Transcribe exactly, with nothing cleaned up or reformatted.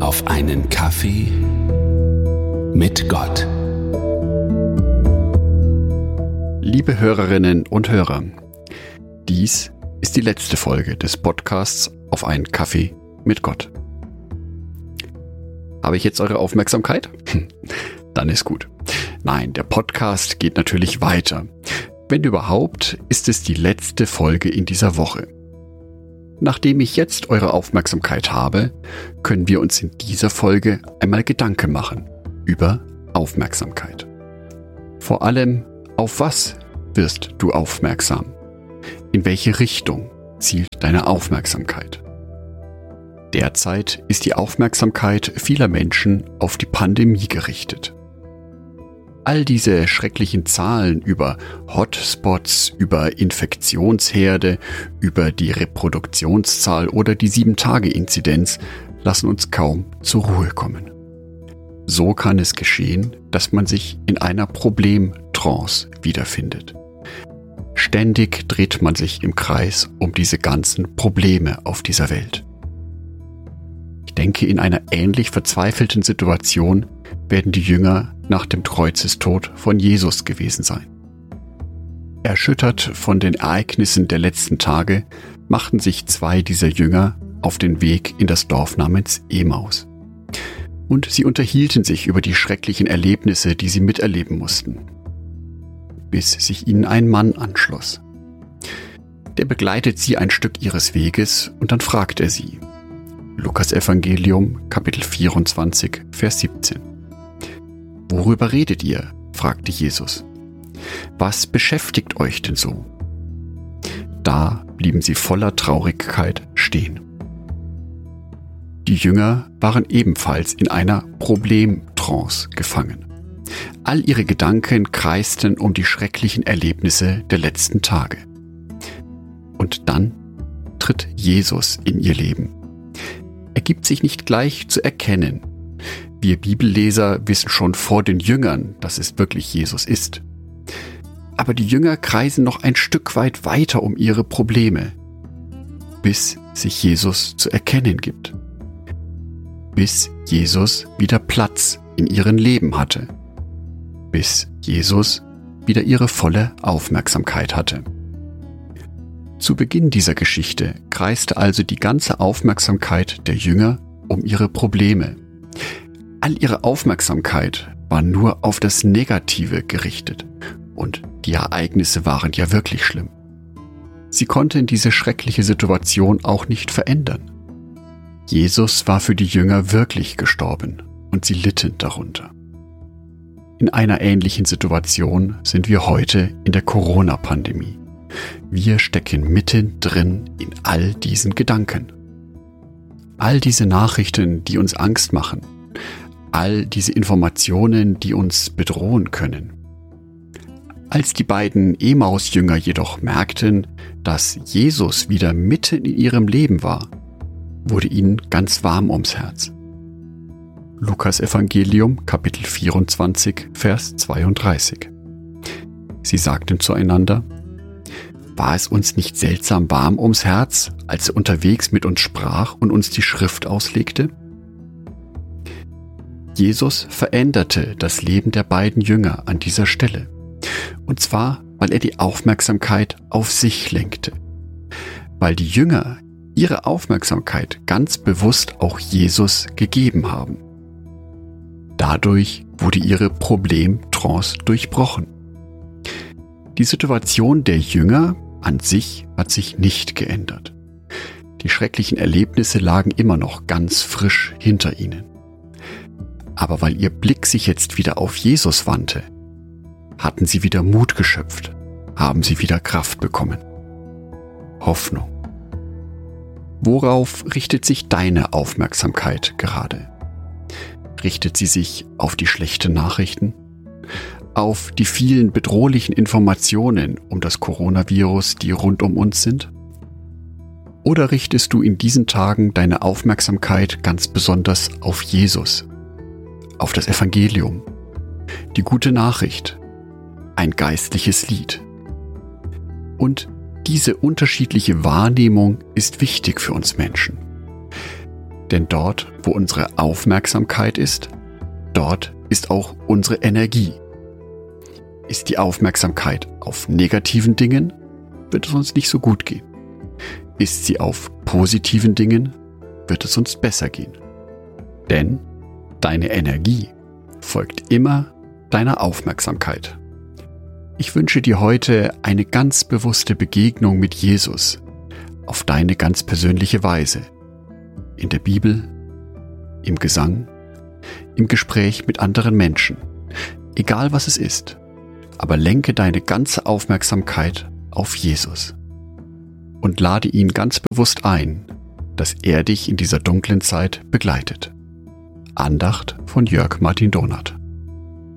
auf einen Kaffee mit Gott. Liebe Hörerinnen und Hörer, dies ist die letzte Folge des Podcasts auf einen Kaffee mit Gott. Habe ich jetzt eure Aufmerksamkeit? Dann ist gut. Nein, der Podcast geht natürlich weiter. Wenn überhaupt, ist es die letzte Folge in dieser Woche. Nachdem ich jetzt eure Aufmerksamkeit habe, können wir uns in dieser Folge einmal Gedanken machen über Aufmerksamkeit. Vor allem, auf was wirst du aufmerksam? In welche Richtung zielt deine Aufmerksamkeit? Derzeit ist die Aufmerksamkeit vieler Menschen auf die Pandemie gerichtet. All diese schrecklichen Zahlen über Hotspots, über Infektionsherde, über die Reproduktionszahl oder die sieben Tage Inzidenz lassen uns kaum zur Ruhe kommen. So kann es geschehen, dass man sich in einer Problemtrance wiederfindet. Ständig dreht man sich im Kreis um diese ganzen Probleme auf dieser Welt. Ich denke, in einer ähnlich verzweifelten Situation werden die Jünger nach dem Kreuzestod von Jesus gewesen sein. Erschüttert von den Ereignissen der letzten Tage machten sich zwei dieser Jünger auf den Weg in das Dorf namens Emaus. Und sie unterhielten sich über die schrecklichen Erlebnisse, die sie miterleben mussten, bis sich ihnen ein Mann anschloss. Der begleitet sie ein Stück ihres Weges und dann fragt er sie. Lukas Evangelium, Kapitel vierundzwanzig, Vers siebzehn. »Worüber redet ihr?« fragte Jesus. »Was beschäftigt euch denn so?« Da blieben sie voller Traurigkeit stehen. Die Jünger waren ebenfalls in einer Problemtrance gefangen. All ihre Gedanken kreisten um die schrecklichen Erlebnisse der letzten Tage. Und dann tritt Jesus in ihr Leben. Er gibt sich nicht gleich zu erkennen. Wir Bibelleser wissen schon vor den Jüngern, dass es wirklich Jesus ist. Aber die Jünger kreisen noch ein Stück weit weiter um ihre Probleme, bis sich Jesus zu erkennen gibt. Bis Jesus wieder Platz in ihrem Leben hatte. Bis Jesus wieder ihre volle Aufmerksamkeit hatte. Zu Beginn dieser Geschichte kreiste also die ganze Aufmerksamkeit der Jünger um ihre Probleme. All ihre Aufmerksamkeit war nur auf das Negative gerichtet und die Ereignisse waren ja wirklich schlimm. Sie konnten diese schreckliche Situation auch nicht verändern. Jesus war für die Jünger wirklich gestorben und sie litten darunter. In einer ähnlichen Situation sind wir heute in der Corona-Pandemie. Wir stecken mittendrin in all diesen Gedanken. All diese Nachrichten, die uns Angst machen. All diese Informationen, die uns bedrohen können. Als die beiden Emaus-Jünger jedoch merkten, dass Jesus wieder mitten in ihrem Leben war, wurde ihnen ganz warm ums Herz. Lukas Evangelium, Kapitel vierundzwanzig, Vers zweiunddreißig. Sie sagten zueinander: War es uns nicht seltsam warm ums Herz, als er unterwegs mit uns sprach und uns die Schrift auslegte? Jesus veränderte das Leben der beiden Jünger an dieser Stelle. Und zwar, weil er die Aufmerksamkeit auf sich lenkte. Weil die Jünger ihre Aufmerksamkeit ganz bewusst auch Jesus gegeben haben. Dadurch wurde ihre Problemtrance durchbrochen. Die Situation der Jünger an sich hat sich nicht geändert. Die schrecklichen Erlebnisse lagen immer noch ganz frisch hinter ihnen. Aber weil ihr Blick sich jetzt wieder auf Jesus wandte, hatten sie wieder Mut geschöpft, haben sie wieder Kraft bekommen. Hoffnung. Worauf richtet sich deine Aufmerksamkeit gerade? Richtet sie sich auf die schlechten Nachrichten? Auf die vielen bedrohlichen Informationen um das Coronavirus, die rund um uns sind? Oder richtest du in diesen Tagen deine Aufmerksamkeit ganz besonders auf Jesus, auf das Evangelium, die gute Nachricht, ein geistliches Lied? Und diese unterschiedliche Wahrnehmung ist wichtig für uns Menschen. Denn dort, wo unsere Aufmerksamkeit ist, dort ist auch unsere Energie. Ist die Aufmerksamkeit auf negativen Dingen, wird es uns nicht so gut gehen. Ist sie auf positiven Dingen, wird es uns besser gehen. Denn deine Energie folgt immer deiner Aufmerksamkeit. Ich wünsche dir heute eine ganz bewusste Begegnung mit Jesus auf deine ganz persönliche Weise. In der Bibel, im Gesang, im Gespräch mit anderen Menschen. Egal was es ist, aber lenke deine ganze Aufmerksamkeit auf Jesus. Und lade ihn ganz bewusst ein, dass er dich in dieser dunklen Zeit begleitet. Andacht von Jörg Martin Donath.